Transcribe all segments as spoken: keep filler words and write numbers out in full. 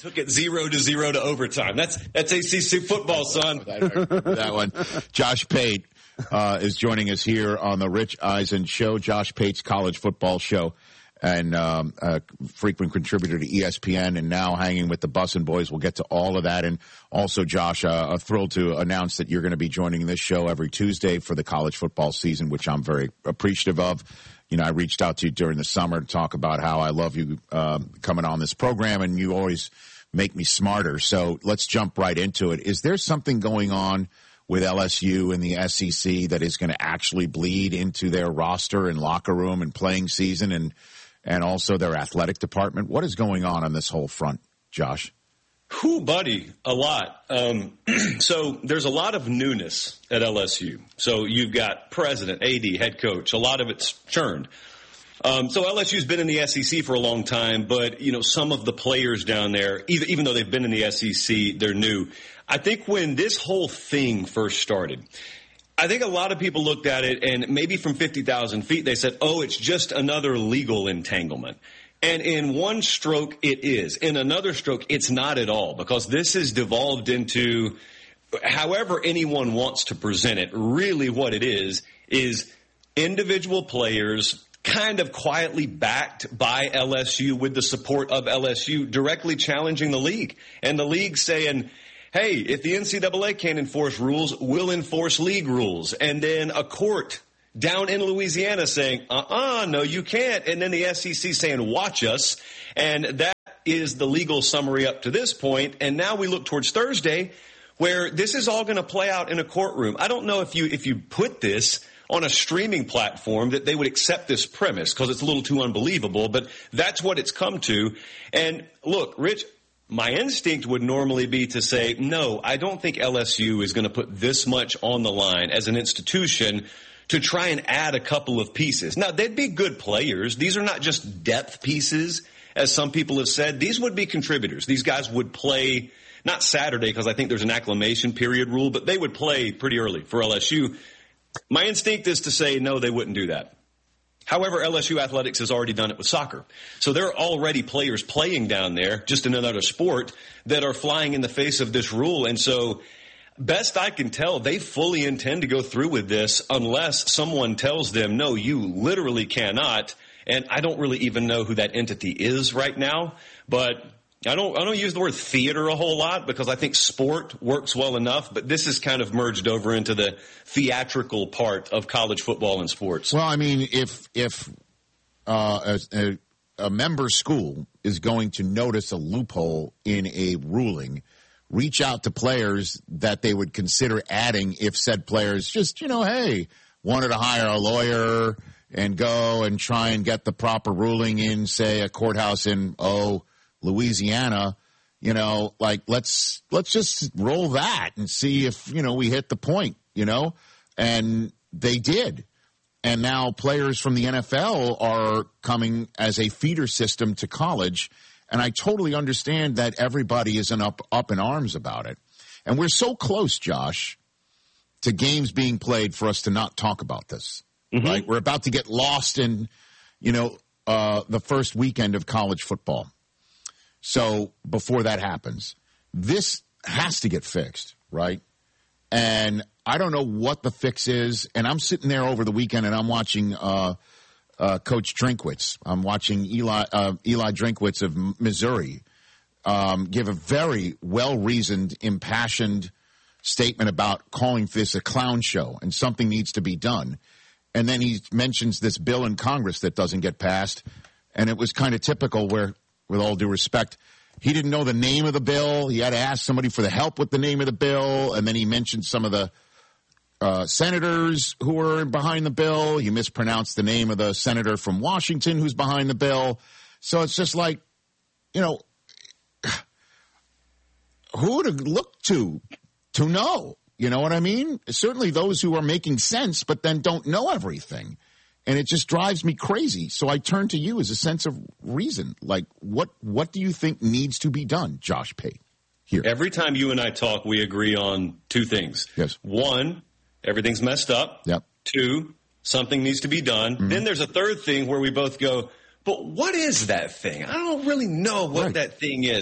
took it zero to zero to overtime. That's that's A C C football, son. That one. Josh Pate uh, is joining us here on the Rich Eisen Show. Josh Pate's college football show, and um, a frequent contributor to E S P N, and now hanging with the Bussin' Boys. We'll get to all of that. And also, Josh, uh, I'm thrilled to announce that you're going to be joining this show every Tuesday for the college football season, which I'm very appreciative of. You know, I reached out to you during the summer to talk about how I love you uh, coming on this program, and you always make me smarter. So let's jump right into it. Is there something going on with L S U and the S E C that is going to actually bleed into their roster and locker room and playing season and and also their athletic department? What is going on on this whole front, Josh? Whew, buddy, a lot. Um, so there's a lot of newness at L S U. So you've got president, A D, head coach. A lot of it's churned. Um, so L S U's been in the S E C for a long time, but, you know, some of the players down there, even, even though they've been in the S E C, they're new. I think when this whole thing first started, I think a lot of people looked at it and maybe from fifty thousand feet, they said, oh, it's just another legal entanglement. And in one stroke, it is. In another stroke, it's not at all, because this has devolved into, however anyone wants to present it, really what it is, is individual players kind of quietly backed by L S U with the support of L S U directly challenging the league. And the league saying, hey, if the N C double A can't enforce rules, we'll enforce league rules. And then a court down in Louisiana saying, uh-uh, no, you can't. And then the S E C saying, watch us. And that is the legal summary up to this point. And now we look towards Thursday, where this is all going to play out in a courtroom. I don't know if you if you put this on a streaming platform that they would accept this premise, because it's a little too unbelievable. But that's what it's come to. And look, Rich, my instinct would normally be to say, no, I don't think L S U is going to put this much on the line as an institution to try and add a couple of pieces. Now, they'd be good players. These are not just depth pieces, as some people have said. These would be contributors. These guys would play, not Saturday, because I think there's an acclimation period rule, but they would play pretty early for L S U. My instinct is to say, no, they wouldn't do that. However, L S U Athletics has already done it with soccer. So there are already players playing down there, just in another sport, that are flying in the face of this rule. And so, best I can tell, they fully intend to go through with this unless someone tells them, no, you literally cannot. And I don't really even know who that entity is right now. But I don't I don't use the word theater a whole lot, because I think sport works well enough. But this is kind of merged over into the theatrical part of college football and sports. Well, I mean, if if uh, a, a member school is going to notice a loophole in a ruling, reach out to players that they would consider adding if said players just, you know, hey, wanted to hire a lawyer and go and try and get the proper ruling in, say, a courthouse in, oh, Louisiana, you know, like, let's let's just roll that and see if, you know, we hit the point, you know, and they did. And now players from the N F L are coming as a feeder system to college. And I totally understand that everybody isn't up, up in arms about it. And we're so close, Josh, to games being played for us to not talk about this, mm-hmm. right? We're about to get lost in, you know, uh, the first weekend of college football. So before that happens, this has to get fixed, right? And I don't know what the fix is. And I'm sitting there over the weekend and I'm watching uh, uh, Coach Drinkwitz. I'm watching Eli uh, Eli Drinkwitz of Missouri um, give a very well-reasoned, impassioned statement about calling this a clown show and something needs to be done. And then he mentions this bill in Congress that doesn't get passed. And it was kind of typical where, with all due respect, he didn't know the name of the bill. He had to ask somebody for the help with the name of the bill. And then he mentioned some of the uh, senators who were behind the bill. He mispronounced the name of the senator from Washington who's behind the bill. So it's just like, you know, who to look to to know? You know what I mean? Certainly those who are making sense but then don't know everything. And it just drives me crazy. So I turn to you as a sense of reason. Like, what what do you think needs to be done, Josh Pate? Here. Every time you and I talk, we agree on two things. Yes. One, everything's messed up. Yep. Two, something needs to be done. Mm-hmm. Then there's a third thing where we both go, but what is that thing? I don't really know what right. that thing is.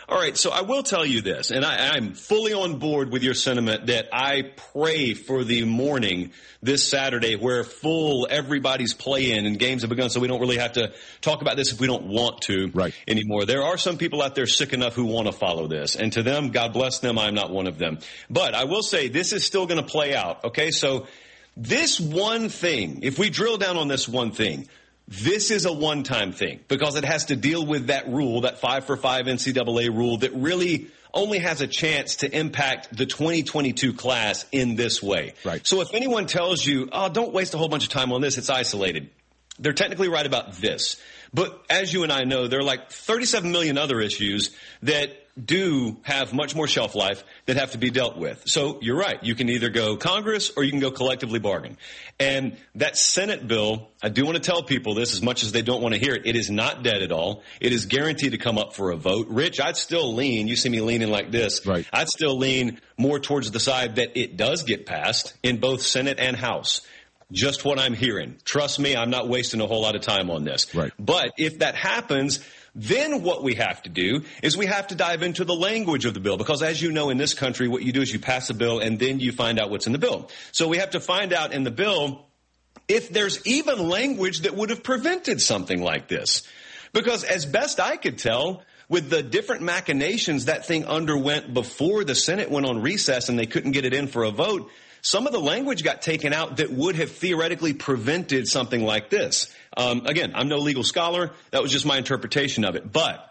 All right, so I will tell you this, and I, I'm fully on board with your sentiment that I pray for the morning this Saturday where full everybody's playing and games have begun, so we don't really have to talk about this if we don't want to right. anymore. There are some people out there sick enough who want to follow this, and to them, God bless them, I'm not one of them. But I will say this is still going to play out, okay? So this one thing, if we drill down on this one thing, this is a one-time thing because it has to deal with that rule, that five for five N C double A rule that really only has a chance to impact the twenty twenty-two class in this way. Right. So if anyone tells you, oh, don't waste a whole bunch of time on this, it's isolated, they're technically right about this. But as you and I know, there are like thirty-seven million other issues that do have much more shelf life that have to be dealt with. So you're right. You can either go Congress or you can go collectively bargain. And that Senate bill, I do want to tell people this as much as they don't want to hear it. It is not dead at all. It is guaranteed to come up for a vote. Rich, I'd still lean, you see me leaning like this. Right. I'd still lean more towards the side that it does get passed in both Senate and House. Just what I'm hearing. Trust me, I'm not wasting a whole lot of time on this. Right. But if that happens, then what we have to do is we have to dive into the language of the bill because as you know in this country, what you do is you pass a bill and then you find out what's in the bill. So we have to find out in the bill if there's even language that would have prevented something like this. Because as best I could tell, with the different machinations that thing underwent before the Senate went on recess and they couldn't get it in for a vote, some of the language got taken out that would have theoretically prevented something like this. Um, again, I'm no legal scholar. That was just my interpretation of it. But